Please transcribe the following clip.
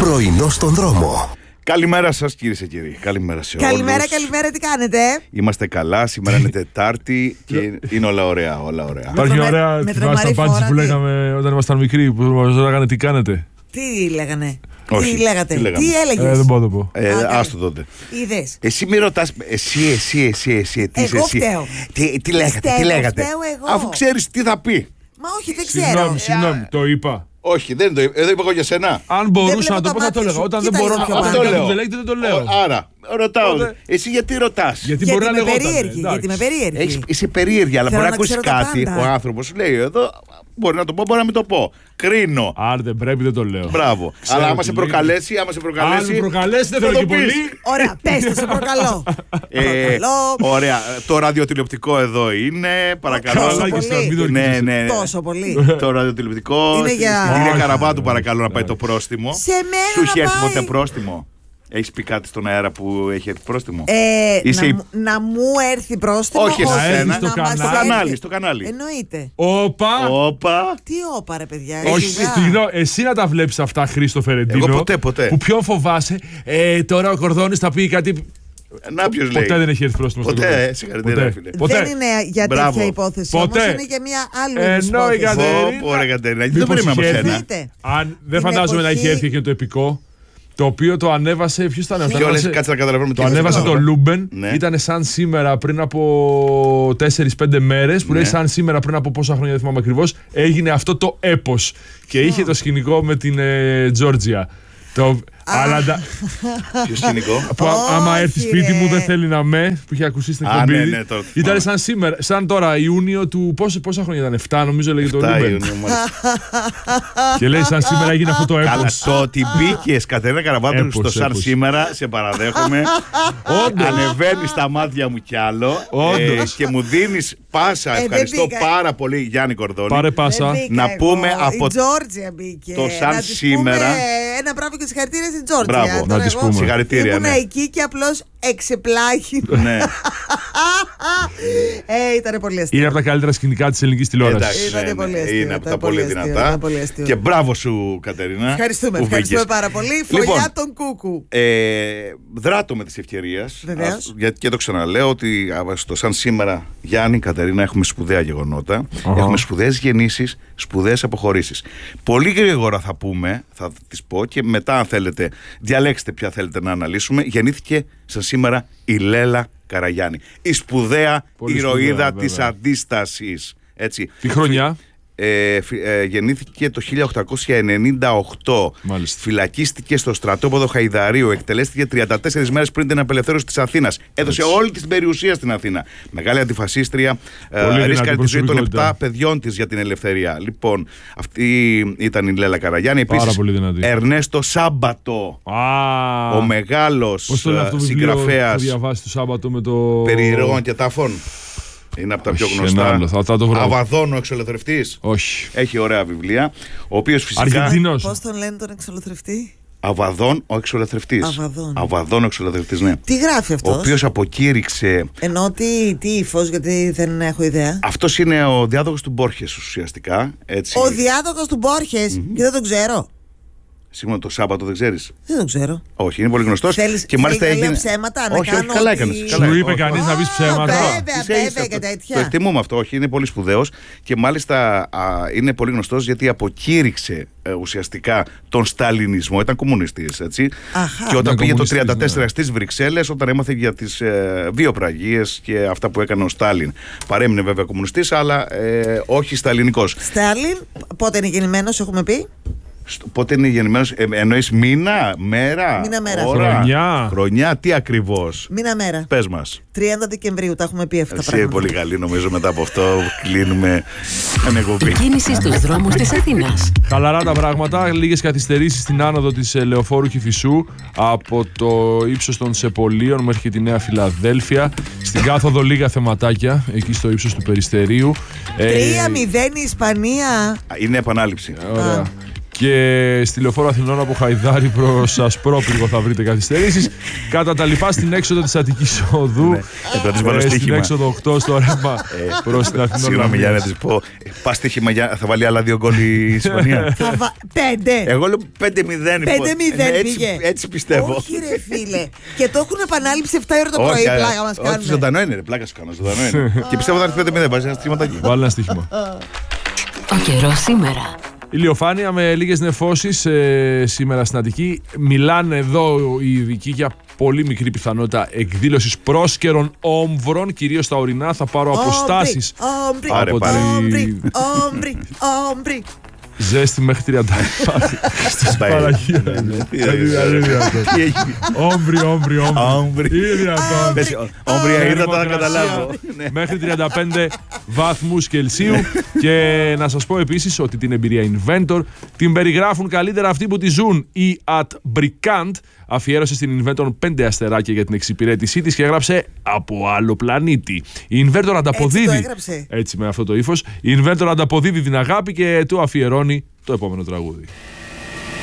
Πρωινό στον δρόμο. Καλημέρα σας κυρίες και κύριοι. Καλημέρα σε όλους. Καλημέρα, τι κάνετε? Είμαστε καλά, σήμερα είναι Τετάρτη και είναι όλα ωραία. Υπάρχει ωραία απάντηση που λέγαμε όταν ήμασταν μικροί, που μας ρωτάγανε τι κάνετε. Τι λέγανε? Όχι, τι λέγατε? τι Τι έλεγες? Δεν μπορώ να το πω. Άστο τότε. Είδες? Εσύ μη ρωτάς, εσύ, τι είσαι Εγώ εσύ? φταίω. Τι λέγατε? Φταίω εγώ. Αφού ξέρεις τι θα πει. Μα όχι, δεν ξέρω. Συγγνώμη, το είπα. Όχι, δεν το είπα εγώ για σένα. Αν μπορούσα να το πω, θα το έλεγα. Όταν δεν μπορώ να Αυτό λέω. δεν το λέω. Άρα, ρωτάω. Εσύ γιατί ρωτάς? Γιατί μπορεί να λεγόταν. Γιατί με περίεργη. Είσαι περίεργη, αλλά Θέλω μπορεί να να ακούσει ξέρω τα κάτι. πάντα. Ο άνθρωπος σου λέει εδώ. Μπορεί να το πω, μπορεί να μην το πω. Κρίνω. Αν δεν πρέπει, δεν το λέω. Μπράβο. Αλλά άμα σε προκαλέσει. Αν με προκαλέσει, δεν θέλω και πολύ. Ωραία, πες το, σε προκαλώ. Ωραία. Το ραδιοτηλεοπτικό εδώ είναι. Παρακαλώ. Ναι. Τόσο πολύ. Το ραδιοτηλεοπτικό. Είναι Στην για- κυρία Καραβάτου, παρακαλώ να πάει το πρόστιμο. Σε μένα Σου έχει να έρθει πάει. ποτέ πρόστιμο? Έχεις πει κάτι στον αέρα που έχει έρθει πρόστιμο? Να μου έρθει πρόστιμο. Όχι εσένα. να στο μας κανάλι. έρθει. Στο κανάλι. Εννοείται. Όπα. Τι όπα ρε παιδιά? Όχι, σιγά. συγγνώμη, εσύ να τα βλέπεις αυτά, Χρήστο Φερεντίνο. Εγώ ποτέ. Που ποιον φοβάσαι, τώρα ο Κορδόνης θα πει κάτι. Να ποιος λέει? Ποτέ δεν έχει έρθει πρόστιμο στον Ποτέ, Κορδόνη. συγχαρητήρια, φίλε. Ποτέ. Δεν είναι για Μπράβο. τέτοια υπόθεση. Ποτέ. Όμως είναι για μια άλλη Ενώ η υπόθεση. Κατερίνα- Ωραία, Κατερίνα. Δεν το Μήπως περίμενα από είχε σένα. Δείτε. Αν δεν Την φαντάζομαι να εποχή- είχε έρθει και το επικό, το οποίο το ανέβασε. Ποιος ήταν αυτό? Και όλες, κάτσε να καταλαβαίνουμε Το τι ανέβασε είναι. το Λούμπεν. Ναι. Ήταν σαν σήμερα πριν από 4-5 μέρες. Που Ναι. λέει σαν σήμερα πριν από πόσα χρόνια, δεν θυμάμαι ακριβώς. Έγινε αυτό το έπος. Και είχε το σκηνικό με την Τζόρτζια. Ποιο σκηνικό? Που άμα Όχι, έρθει σπίτι ρε. μου δεν θέλει να που είχε ακουστεί στην Α, εκπομπή. ναι, το Ήταν θυμάμαι. σαν σήμερα, σαν τώρα Ιούνιο του. Πόσα χρόνια ήταν? 7 νομίζω έλεγε το 7 Λούμπεν. Ιουνίου, μάλιστα. Και λέει σαν σήμερα έγινε αυτό το Καλά, έπος. το ότι μπήκες, Κατερίνα Καραβάτου, Έπος, στο σαν έπος. σήμερα, σε παραδέχομαι. Όντως. Ανεβαίνει στα μάτια μου κι άλλο. Όντως. Και μου δίνεις πάσα. δεν Ευχαριστώ μπήκα. πάρα πολύ, Γιάννη Κορδόνη. Πάρε Δεν πάσα. μπήκα Να εγώ. πούμε Η από Τζόρτζια μπήκε. το σαν Να της σήμερα. πούμε ένα μπράβο και συγχαρητήρια στην Τζόρτζια. Μπράβο, Τώρα να της εγώ πούμε. Συγχαρητήρια, ήμουνα ναι. εκεί και απλώς εξεπλάγει. Ναι. Ήταν πολύ αστείο. Είναι από τα καλύτερα σκηνικά της ελληνικής τηλεόρασης. Εντάξει, Ήτανε ναι, πολύ αστείο, είναι από ήταν τα πολύ πολύ αστείο, δυνατά. ήταν πολύ αστείο. Και μπράβο σου, Κατερίνα. Ευχαριστούμε που μπήκες. πάρα πολύ. Λοιπόν, Φωλιά των Κούκου. δράτω με τις ευκαιρίες. Βεβαίως. Γιατί και το ξαναλέω ότι στο σαν σήμερα, Γιάννη, Κατερίνα, έχουμε σπουδαία γεγονότα. Έχουμε σπουδαίες γεννήσεις, σπουδαίες αποχωρήσεις. Πολύ γρήγορα θα πούμε, θα τις πω και μετά, αν θέλετε, διαλέξτε ποια θέλετε να αναλύσουμε. Γεννήθηκε σαν σήμερα η Λέλα Καραγιάννη. Η σπουδαία Πολύ ηρωίδα σπουδαία, της βέβαια. αντίστασης. Έτσι. Τι χρονιά? Γεννήθηκε το 1898. Μάλιστα. Φυλακίστηκε στο στρατόπεδο Χαϊδαρίου. Εκτελέστηκε 34 μέρες πριν την απελευθέρωση της Αθήνας. Έδωσε όλη της την περιουσία στην Αθήνα. Μεγάλη αντιφασίστρια. δυνατή Ρίσκαρε τη ζωή των 7 προσωπικότητα. παιδιών της για την ελευθερία. Λοιπόν, αυτή ήταν η Λέλα Καραγιάννη. Πάρα Επίσης, πολύ δυνατή. Ερνέστο Σάμπατο. Α, Ο μεγάλος πώς το λέει αυτό το βιβλίο που συγγραφέας διαβάσει το Σάββατο με το. περιεργών και τάφων. Είναι από τα πιο Όχι, γνωστά. ένα άλλο, θα το βρω. Αβαδόν ο εξολοθρευτής. Όχι. Έχει ωραία βιβλία. Ο οποίος φυσικά. Αργεντίνος. Πώς τον λένε τον εξολοθρευτή? Αβαδόν ο εξολοθρευτής. Αβαδόν ο εξολοθρευτής, ναι. Τι γράφει Ο αυτός? οποίος αποκήρυξε. Ενώ τι ύφος, γιατί δεν έχω ιδέα. Αυτός είναι ο διάδοχος του Μπόρχες ουσιαστικά. Έτσι. Ο διάδοχος του Μπόρχες. Και δεν τον ξέρω. Συγγνώμη, το Σάββατο δεν ξέρεις? Δεν τον ξέρω. Όχι, είναι πολύ γνωστός. Θέλεις Και μάλιστα να λέω έγινε. ψέματα, να όχι, κάνω καλά ότι- έκανες. Σου καλά. είπε Όχι, κανείς να πεις ψέματα. Βέβαια Είσαι και το τέτοια. εκτιμούμε αυτό, όχι, είναι πολύ σπουδαίος και μάλιστα είναι πολύ γνωστός γιατί αποκήρυξε ουσιαστικά τον σταλινισμό. Ήταν κομμουνιστής, έτσι. Αχα. Και όταν Ήταν πήγε το κομμουνιστής, 1934 ναι. στις Βρυξέλλες, όταν έμαθε για τις βιοπραγίες και αυτά που έκανε ο Στάλιν. Παρέμεινε βέβαια κομμουνιστής, αλλά όχι σταλινικός. Στάλιν, πότε είναι γεννημένος, έχουμε πει. Πότε είναι γεννημένος, εννοείς μήνα, μέρα, Μήνα, μέρα. ώρα, Χρονιά. τι ακριβώς? Μήνα μέρα. Πες μας. 30 Δεκεμβρίου, τα έχουμε πει αυτά τα Εσύ πράγματα. πολύ καλή, νομίζω μετά από αυτό κλείνουμε την εκπομπή. Η κίνηση στους δρόμους της Αθήνας. Χαλαρά τα πράγματα, λίγες καθυστερήσεις στην άνοδο της Λεωφόρου Κηφισού από το ύψος των Σεπολίων μέχρι τη Νέα Φιλαδέλφια. Στην κάθοδο λίγα θεματάκια, εκεί στο ύψος του Περιστερίου. 3-0 η Ισπανία. Είναι επανάληψη. Ωραία. Και στη Λεωφόρο Αθηνών από Χαϊδάρη προς Ασπρόπυργο θα βρείτε καθυστερήσεις. Κατά τα λοιπά στην έξοδο της Αττικής Οδού, στην έξοδο 8 στο ρεύμα προς την Αθηνών. Συγγνώμη, για να της πω, πας στοίχημα, θα βάλει άλλα 2 γκολ η Ισπανία. 5. Εγώ λέω 5-0. 5-0 πήγε. Έτσι πιστεύω. Όχι ρε φίλε. Και το έχουν επανάληψη 7 ώρα το πρωί. Πλάκα μας κάνουν. Όχι, ζωντανό είναι, πλάκα σου κάνω. Ζωντανό είναι. Και πιστεύω θα έρθει 5-0. Βάζει ένα στοιχηματάκι. Βάλει ένα στοίχημα. Ο καιρός σήμερα. Ηλιοφάνεια με λίγες νεφώσεις σήμερα στην Αττική. Μιλάνε εδώ οι ειδικοί για πολύ μικρή πιθανότητα εκδήλωσης πρόσκαιρων όμβρων, κυρίως στα ορεινά. Θα πάρω αποστάσεις από Όμπρι. ζέστη μέχρι 30 στις Παραγία. Όμπρι. Όμπρια είδα, θα καταλάβω. Μέχρι 35 βαθμούς Κελσίου. Και να σας πω επίσης ότι την εμπειρία Inventor την περιγράφουν καλύτερα αυτοί που τη ζουν. Η Bricant αφιέρωσε στην Inventor 5 αστεράκια για την εξυπηρέτησή της και έγραψε από άλλο πλανήτη. Η Inventor ανταποδίδει. Έτσι με αυτό το ύφος. Η Inventor ανταποδίδει την αγάπη και του αφιερώνει το επόμενο τραγούδι.